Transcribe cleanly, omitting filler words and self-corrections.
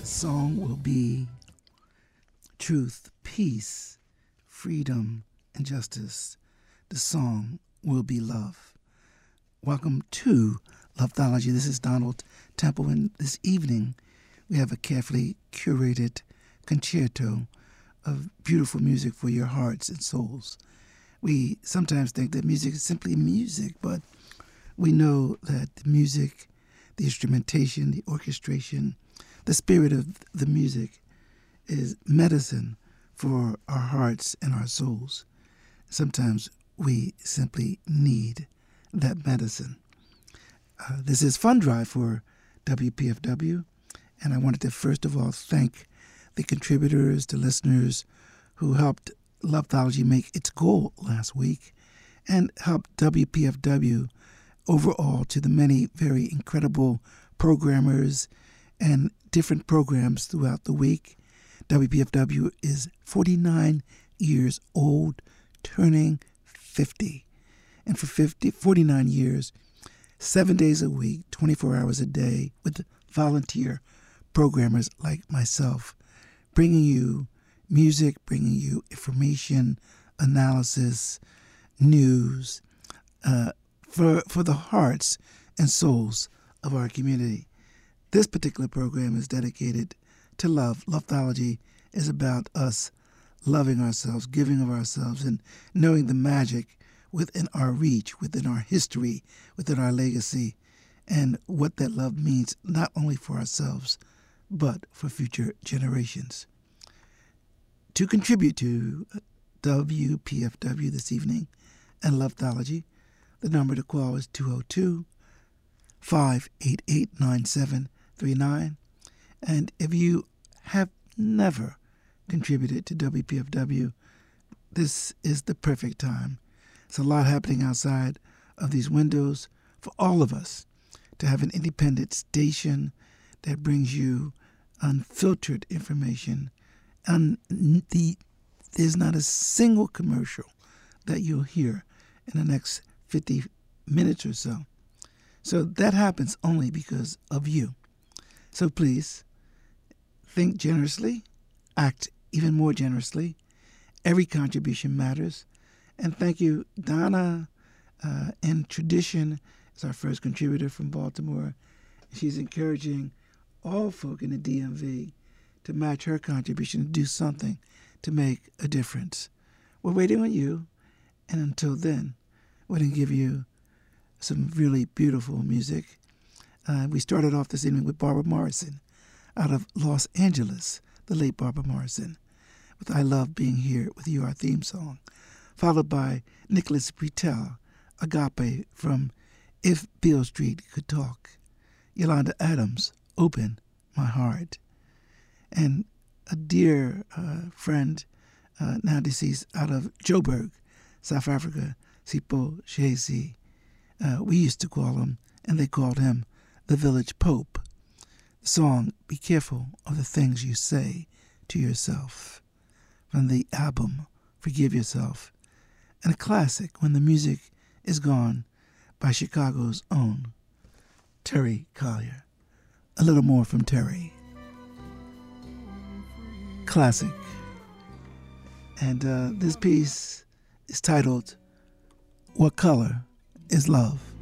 song will be Truth, Peace, Freedom, and Justice. The song will be Love. Welcome to Loveology. This is Donald Temple, and this evening we have a carefully curated concerto of beautiful music for your hearts and souls. We sometimes think that music is simply music, but we know that the music, the instrumentation, the orchestration, the spirit of the music is medicine for our hearts and our souls. Sometimes we simply need that medicine. This is Fund Drive for WPFW, and I wanted to first of all thank the contributors, the listeners who helped Loveology make its goal last week and helped WPFW overall, to the many very incredible programmers and different programs throughout the week. WPFW is 49 years old, turning 50. And for 49 years, 7 days a week, 24 hours a day, with volunteer programmers like myself, bringing you music, bringing you information, analysis, news, for the hearts and souls of our community. This particular program is dedicated to love. Loveology is about us loving ourselves, giving of ourselves, and knowing the magic within our reach, within our history, within our legacy, and what that love means not only for ourselves, but for future generations. To contribute to WPFW this evening and Loveology, the number to call is 202-588-9739. And if you have never contributed to WPFW, this is the perfect time. There's a lot happening outside of these windows for all of us to have an independent station that brings you unfiltered information. And there's not a single commercial that you'll hear in the next 50 minutes or so. So that happens only because of you. So please, think generously, act even more generously. Every contribution matters. And thank you, Donna and Tradition is our first contributor from Baltimore. She's encouraging all folk in the DMV to match her contribution and do something to make a difference. We're waiting on you. And until then, we're going to give you some really beautiful music. We started off this evening with Barbara Morrison out of Los Angeles, the late Barbara Morrison, with I Love Being Here With You, our theme song, followed by Nicholas Britell, Agape from If Beale Street Could Talk, Yolanda Adams, Open My Heart, and a dear friend, now deceased, out of Joburg, South Africa, Sipho Shezi. We used to call him, and they called him, the Village Pope. The song, Be Careful of the Things You Say to Yourself, from the album Forgive Yourself, and a classic, When the Music Is Gone, by Chicago's own Terry Collier. A little more from Terry. Classic. And this piece is titled, What Color is Love?